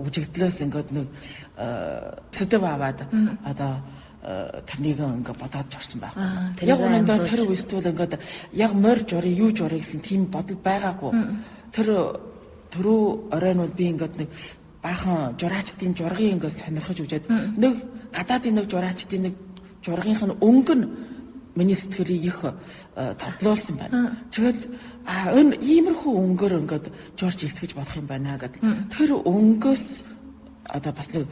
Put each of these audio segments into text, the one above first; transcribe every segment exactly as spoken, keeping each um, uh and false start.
үжигдлээс ингээд нэг сэдэв аваад одоо тэрнийг ингээд бодоод жорсон байхгүй. Яг үнэндээ тэр үстүүл ингээд яг морь журыг юу журыг гэсэн тийм бодол байгаагүй. Тэр түрүү оройн бол би ингээд нэг баахан жураачдын жургын ингээд сонирхож үжээд нэг гадаадын нэг жураачдын нэг жургийнх нь өнгө нь миний сэтгэлийг их тодлуулсан байна. Тэгээд а энэ иймэрхүү өнгөөр ингээд журж илтгэж бодох юм байна гэдэг. Тэр өнгөөс одоо бас нэг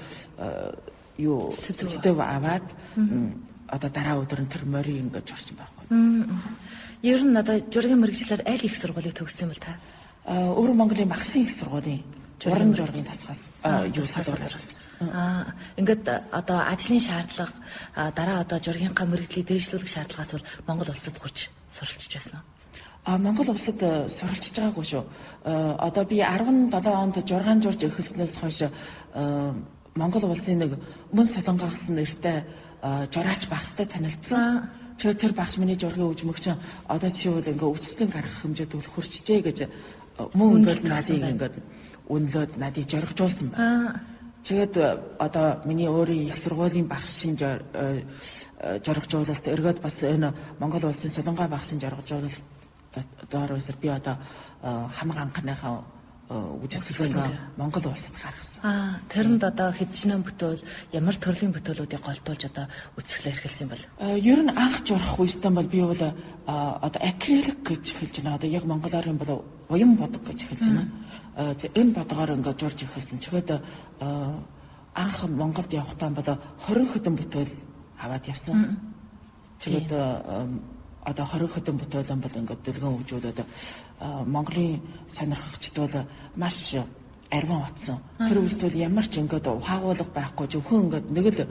юу сэдэв аваад одоо дараа өдөр нь тэр морийг ингээд журсан байхгүй. Ер нь одоо жургийн мэргэжлэр аль их сургуулийг төгссөн бэл та? Өөр Монголын багшийн их сургуулийн уран жургийн тасгаас юу садуулж байсан. Аа ингээд одоо ажлын шаардлага дараа одоо жургийнхаа мэргэжлийг дээшлүүлэх шаардлагаас бүр Монгол улсад хурж суралцж байсан уу? А Монгол улсад суралцж байгаагүй шүү. Одоо би арван долоо онд жургаан журж эхэлснээс хойш Монгол улсын нэг мөн солонгоос нэртэй жураач багштай танилцсан. Тэгээд тэр багш миний жургийн үжмөгч одоо чи бол ингээ үсэлтэн гаргах хэмжээд хурцжээ гэж мөн ингээд надыг ингээд үнэлээд надыг жоргожуулсан байна. Тэгээд одоо миний өөрийн их сургуулийн багшийн жоргожуулалт эргээд бас энэ Монгол улсын солонгой багшийн жоргожуулалт доор үсэр би одоо хамаг анхныхаа үжигсэлгээ Монгол улсад гаргасан. Аа тэрэнд одоо хэдчнэн бүтээл ямар төрлийн бүтээлүүдийг голдуулж одоо үсгэлээ эрхэлсэн бол? Ер нь анх журах үедээ бол би бол одоо акрилик гэж хэлж байна. Одоо яг монголоор юм бол уян бодог гэж хэлж байна. Энэ бодгоор ингээд журж эхэлсэн. Тэгэхэд анх Монголд явахдаа бол хорин хөдөн бүтээл аваад явсан. Тэгээд одоо хорин хөдөн бүтээлэн бол ингээд дэлгэн хөгжүүлээд Монголын сонирхогчд бол маш арвин утсан. Тэр үствэл ямар ч ингээд ухаагуулга байхгүй зөвхөн ингээд нэг л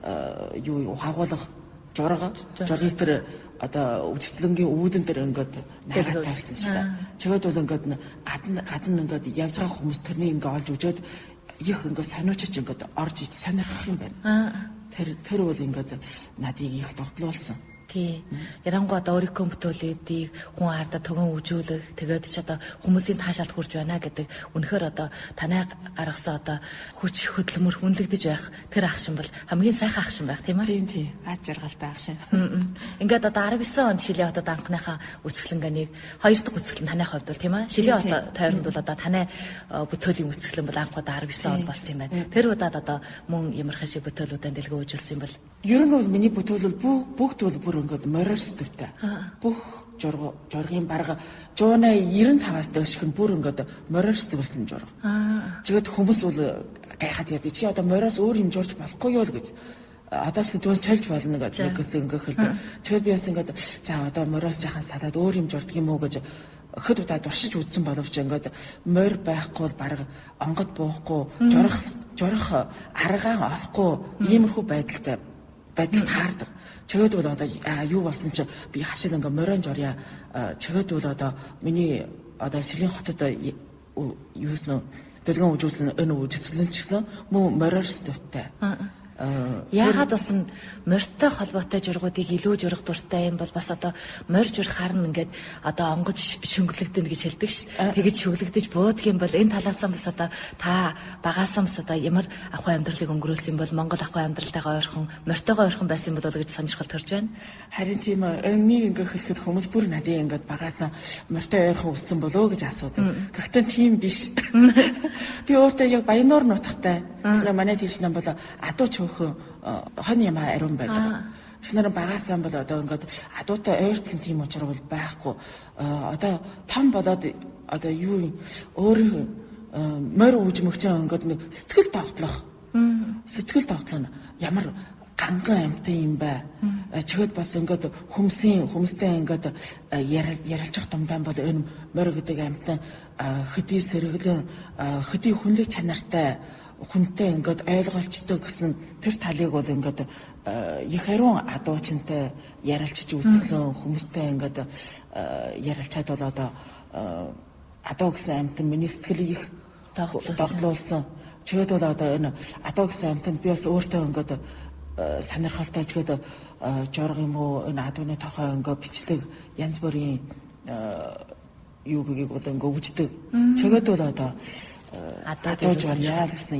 юу ухаагуулга журга жургийг тэр одоо үжигслэнгийн үүдэн дээр ингээд найгаад тавьсан шүү дээ. Чигэд бол ингээд гадна гадна ингээд явж байгаа хүмүүс тэрнийг ингээд олж үжээд их ингээд сониучч ингээд орж иж сонирхох юм байна. Тэр тэр бол ингээд надыг их тогтлуулсан. Тий. Ярангуй одоо өөрийнхөө бүтээлүүдийг хүн ардаа төгөн үжүүлэх, тэгээд ч одоо хүмүүсийн таашаалд хүрж байна гэдэг үнэхээр одоо танай гаргасан одоо хүч хөдөлмөр хүнлэгдэж байх тэр ах шин бол хамгийн сайхан ах шин байх тийм ээ. Тийм тийм. Аж жаргалтай ах шин. Ингээд одоо арав девять онд Шилийн хотод анхныхаа үсгэлэнганийг хоёр дахь үсгэлэн танай хувьд бол тийм ээ. Шилийн хот тойронд бол одоо танай бүтээлийн үсгэлэн бол анх удаа арав девять онд болсон юм байна. Тэр удаад одоо мөн ямархан шиг бүтээлүүдэн дэлгөө үзүүлсэн юм бол ер нь бол миний бүтээл бол бүгд бол бүр ингээд морир сэдвтэй. Бүх журга жургийн барга one ninety-five-аас дээшх нь бүр ингээд морир сэдвэлсэн журга. Тэгээд хүмүүс бол гайхаад ярьдаг. Чи одоо мориос өөр юм журж болохгүй юу л гэж. Одоо сэдвэн сольж болно гэж нэгээс ингээд хэлдэг. Тэгээд би бас ингээд за одоо мориос жахан садаад өөр юм журдаг юм уу гэж хэд удаа дуршиж үзсэн боловч ингээд морь байхгүй бол барга онгод буухгүй журах журах аргаан олохгүй иймэрхүү байдалтай байдал таардаг. Чигэд бол одоо юу болсон чи би хашид ингээ морин журья чигэд бол одоо миний одоо Шилийн хотод юусэн дэлгэн үжүүлсэн энэ үжигсэлэн ч гэсэн мөн морир сэдвтэй. Яагаад бас морьтой холбоотой жургуудыг илүү журах дуртай юм бол бас одоо морь журах харна ингээд одоо онгод шүнглэгдэнэ гэж хэлдэг ш. Тэгэж шүглэгдэж буудаг юм бол энэ талаас нь бас одоо та багаасаа бас одоо ямар ахуй амьдралыг өнгөрүүлсэн бол Монгол ахуй амьдралтайгаа ойрхон морьтойгоо ойрхон байсан юм бол гэж сонирхол төрж байна. Харин тийм энийг ингээд хэлэхэд хүмүүс бүр надад ингээд багаасаа морьтой ойрхон өссөн болоо гэж асуудаг. Гэхдээ тийм биш. Би өөртөө яг Баяннуур нутагтай. Тэгэхээр манай тийш нам бол адуу хон юм ариун байдаг. Тэгэхээр багаасаа бол одоо ингээд адуутай ойрцсон тийм учраас бол байхгүй. Одоо том болоод одоо юу өөр морь үжмөгчөө ингээд нэг сэтгэл тогтлох. Сэтгэл тогтлох нь ямар ганган амттай юм бэ? Чигэд бас ингээд хүмсийн хүмстэй ингээд ярилчих думдаан бол энэ морь гэдэг амттай хөдий сэргэлэн хөдий хүнлэг чанартай хүнтэй ингээд ойлголцдог гэсэн тэр талыг бол ингээд их хариун адуучинтай ярилцж үзсэн хүмүүстэй ингээд ярилцаад бол одоо адуу гэсэн амтан миний сэтгэлийг их тогтлуулсан. Чигэд бол одоо энэ адуу гэсэн амтанд би бас өөртөө ингээд сонирхолтой чигэд журга юм уу энэ адууны тохой ингээд бичлэг янз бүрийн юу гэгийг бол ингээд үждэг. Чигэд бол одоо адуу журья гэсэн